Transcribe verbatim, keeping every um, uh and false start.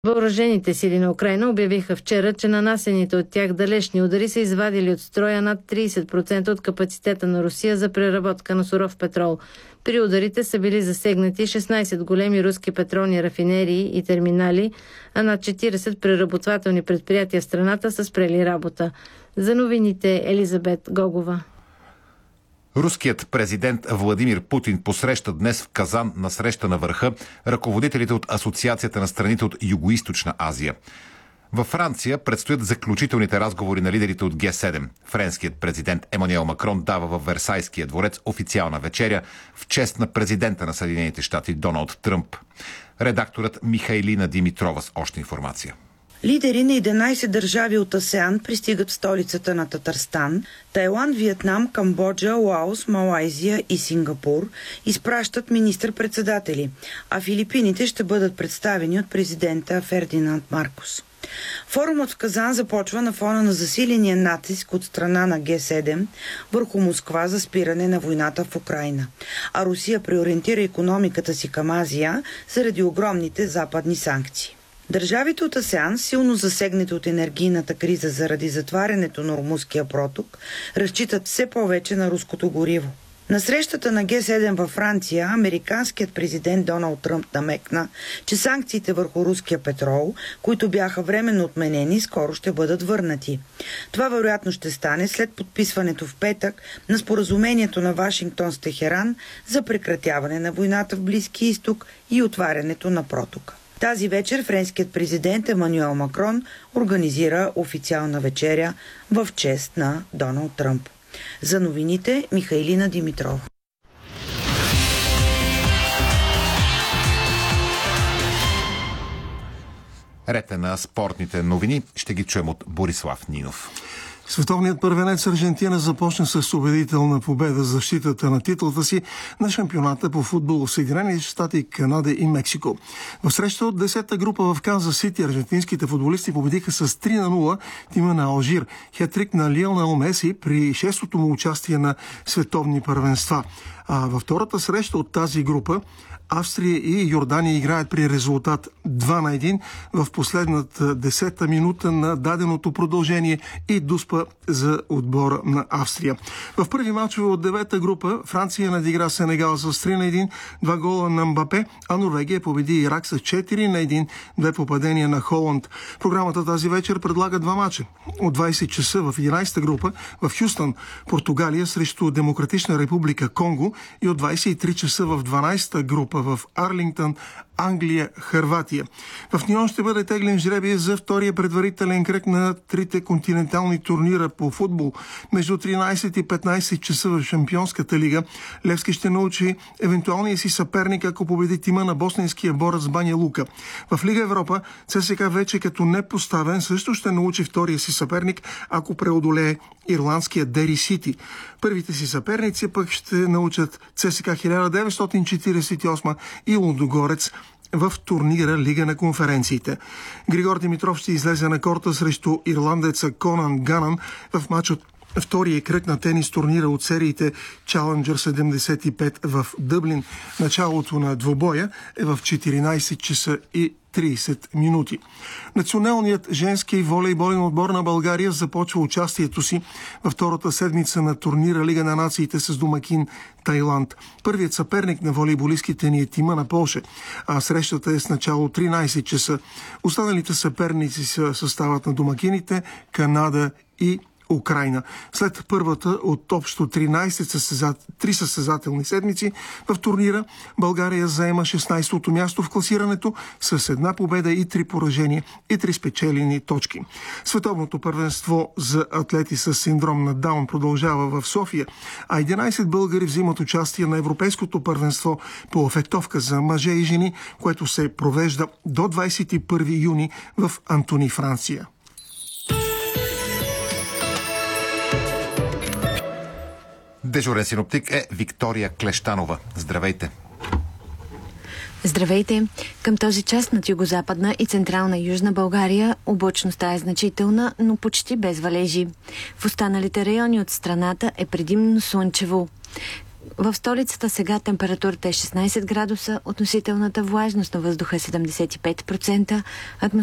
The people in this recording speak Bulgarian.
Въоръжените сили на Украйна обявиха вчера, че нанасените от тях далечни удари са извадили от строя над трийсет процента от капацитета на Русия за преработка на суров петрол. При ударите са били засегнати шестнайсет големи руски петролни рафинерии и терминали, а над четирийсет преработвателни предприятия в страната са спрели работа. За новините Елизабет Гогова. Руският президент Владимир Путин посреща днес в Казан на среща на върха ръководителите от Асоциацията на страните от Югоизточна Азия. Във Франция предстоят заключителните разговори на лидерите от Ге седем. Френският президент Емануел Макрон дава във Версайския дворец официална вечеря в чест на президента на Съединените щати Доналд Тръмп. Редакторът Михайлина Димитрова с още информация. Лидери на единайсет държави от АСЕАН пристигат в столицата на Татарстан. Тайланд, Виетнам, Камбоджа, Лаос, Малайзия и Сингапур изпращат министър-председатели, а Филипините ще бъдат представени от президента Фердинанд Маркос. Форумът в Казан започва на фона на засиления натиск от страна на Ге седем върху Москва за спиране на войната в Украйна, а Русия преориентира икономиката си към Азия заради огромните западни санкции. Държавите от АСЕАН, силно засегнати от енергийната криза заради затварянето на Ормузския проток, разчитат все повече на руското гориво. На срещата на Ге седем във Франция, американският президент Доналд Тръмп намекна, че санкциите върху руския петрол, които бяха временно отменени, скоро ще бъдат върнати. Това вероятно ще стане след подписването в петък на споразумението на Вашингтон с Техеран за прекратяване на войната в Близкия изток и отварянето на протока. Тази вечер френският президент Емануел Макрон организира официална вечеря в чест на Доналд Тръмп. За новините Михайлина Димитрова. Ред е на спортните новини. Ще ги чуем от Борислав Нинов. Световният първенец Аржентина започна с убедителна победа за защитата на титлата си на шампионата по футбол в Съединените щати, Канада и Мексико. В среща от десета група в Канзас Сити аржентинските футболисти победиха с три на нула тима на Алжир. Хетрик на Лионел Меси при шестото му участие на световни първенства. А във втората среща от тази група Австрия и Йордания играят при резултат два на един в последната десета минута на даденото продължение и дуспа за отбора на Австрия. В първи мачове от девета група Франция надигра Сенегал с три на един, два гола на Мбапе, а Норвегия победи Ирак с четири на един, две попадения на Холанд. Програмата тази вечер предлага два мача. От двайсет часа в единайсета група в Хюстън, Португалия срещу Демократична република Конго и от двайсет и три часа в дванайсета група в Арлингтън, Англия, Хърватия. В Ньон ще бъде теглен жребий за втория предварителен кръг на трите континентални турнира по футбол. Между тринайсет и петнайсет часа в Шампионската лига Левски ще научи евентуалния си съперник, ако победи тима на босненския борец Баня Лука. В Лига Европа ЦСКА вече като непоставен също ще научи втория си съперник, ако преодолее ирландския Дери Сити. Първите си съперници пък ще научат ЦСКА хиляда деветстотин четирийсет и осма и Лудогорец в турнира Лига на конференциите. Григор Димитров ще излезе на корта срещу ирландеца Конан Ганан в матч от втория кръг на тенис турнира от сериите Challenger седемдесет и пет в Дъблин. Началото на двобоя е в четиринайсет часа и трийсет минути. Националният женски волейболен отбор на България започва участието си във втората седмица на турнира Лига на нациите с домакин Тайланд. Първият съперник на волейболистките ни е тима на Полша, а срещата е с начало тринайсет часа. Останалите съперници са съставът на домакините Канада и Украйна. След първата от общо тринайсет състезат... три състезателни седмици в турнира, България заема шестнайсето място в класирането с една победа и три поражения и три спечелени точки. Световното първенство за атлети с синдром на Даун продължава в София, а единайсет българи взимат участие на Европейското първенство по фехтовка за мъже и жени, което се провежда до двайсет и първи юни в Антони, Франция. Дежурен синоптик е Виктория Клещанова. Здравейте! Здравейте! Към този час над югозападна и централна южна България облачността е значителна, но почти без валежи. В останалите райони от страната е предимно слънчево. В столицата сега температурата е шестнайсет градуса, относителната влажност на въздуха е седемдесет и пет процента,